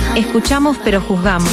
Escuchamos pero juzgamos.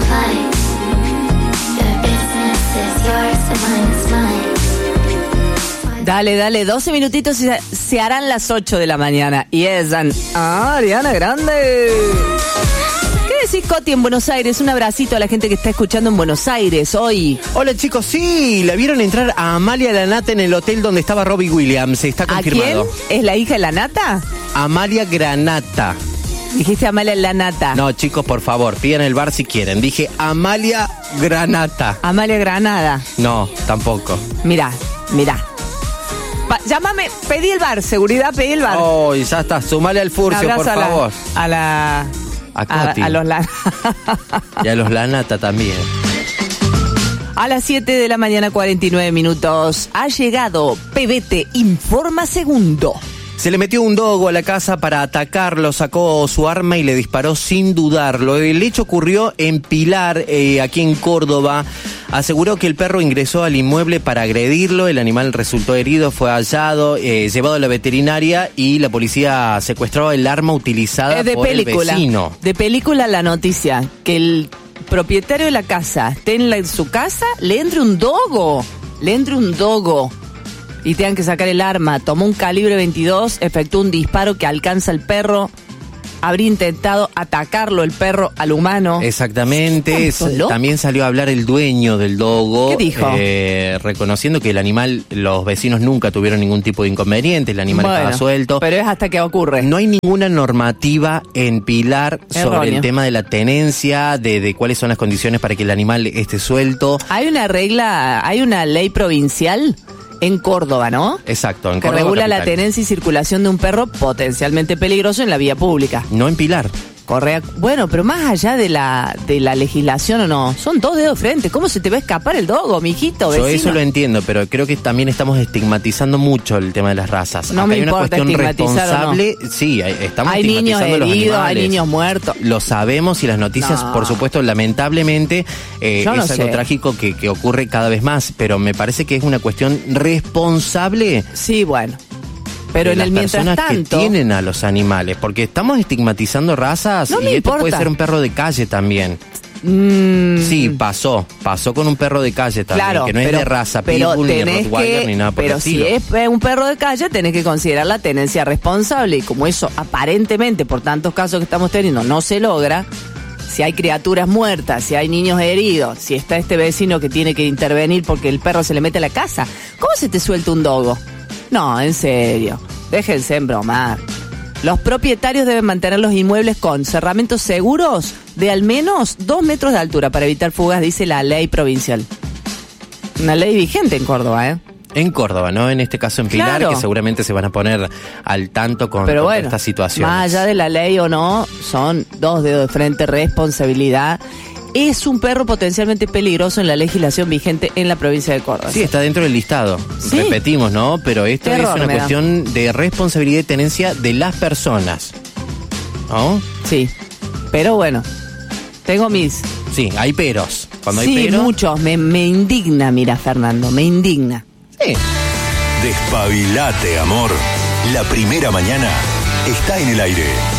Dale, 12 minutitos y se harán las 8 de la mañana. Y es Ariana Grande. ¿Qué decís, Coti, en Buenos Aires? Un abracito a la gente que está escuchando en Buenos Aires hoy. Hola, chicos, sí, la vieron entrar a Amalia Granata en el hotel donde estaba Robbie Williams, está confirmado. ¿A quién? ¿Es la hija de la Nata? Amalia Granata. Dijiste Amalia la Nata. No, chicos, por favor, pidan el bar si quieren. Dije Amalia Granata. Amalia Granada. No, tampoco. Mirá. Llámame, pedí el bar, seguridad, pedí el bar. Oh, ya está, sumale al Furcio, por favor. A los Lanata. Y a los Lanata también. A las 7 de la mañana, 49 minutos. Ha llegado PBT Informa Segundo. Se le metió un dogo a la casa para atacarlo, sacó su arma y le disparó sin dudarlo. El hecho ocurrió en Pilar, aquí en Córdoba. Aseguró que el perro ingresó al inmueble para agredirlo, el animal resultó herido, fue hallado, llevado a la veterinaria y la policía secuestró el arma utilizada por el vecino. De película la noticia, que el propietario de la casa esté en su casa, le entre un dogo. Y tengan que sacar el arma. Tomó un calibre 22, efectuó un disparo que alcanza al perro. Habría intentado atacarlo el perro al humano. Exactamente. También salió a hablar el dueño del dogo. ¿Qué dijo? Reconociendo que el animal, los vecinos nunca tuvieron ningún tipo de inconveniente, el animal estaba suelto. Pero es hasta que ocurre. No hay ninguna normativa en Pilar sobre el tema de la tenencia, de cuáles son las condiciones para que el animal esté suelto. Hay una ley provincial en Córdoba, ¿no? Exacto, en que Córdoba regula capital. La tenencia y circulación de un perro potencialmente peligroso en la vía pública. No en Pilar. Bueno, pero más allá de la legislación o no, son 2 dedos de frente. ¿Cómo se te va a escapar el dogo, mijito, vecino? Yo eso lo entiendo, pero creo que también estamos estigmatizando mucho el tema de las razas. No Acá me hay una importa cuestión responsable. No. Sí, estamos hay niños estigmatizando heridos, los animales. hay niños muertos. Lo sabemos y las noticias, por supuesto, lamentablemente, es algo trágico que ocurre cada vez más, pero me parece que es una cuestión responsable. Sí, bueno. Pero en el mientras tanto, que tienen a los animales, porque estamos estigmatizando razas y esto puede ser un perro de calle también. Sí, pasó con un perro de calle también, claro, que no es de raza, pitbull, ni rottweiler, ni nada por el estilo. Pero si es un perro de calle, tenés que considerar la tenencia responsable, y como eso aparentemente, por tantos casos que estamos teniendo, no se logra, si hay criaturas muertas, si hay niños heridos, si está este vecino que tiene que intervenir porque el perro se le mete a la casa, ¿cómo se te suelta un dogo? No, en serio, déjense embromar. Los propietarios deben mantener los inmuebles con cerramientos seguros de al menos 2 metros de altura para evitar fugas, dice la ley provincial. Una ley vigente en Córdoba, ¿eh? En Córdoba, ¿no? En este caso en Pilar, claro, que seguramente se van a poner al tanto con esta situación. Más allá de la ley o no, son 2 dedos de frente, responsabilidad. Es un perro potencialmente peligroso en la legislación vigente en la provincia de Córdoba. Sí, está dentro del listado. ¿Sí? Repetimos, ¿no? Pero esto es una cuestión de responsabilidad y tenencia de las personas, ¿no? Sí, pero bueno, tengo mis... Sí, hay peros. Cuando hay peros... Sí, muchos. Me indigna, mira, Fernando, me indigna. Sí. Despabilate, amor. La primera mañana está en el aire.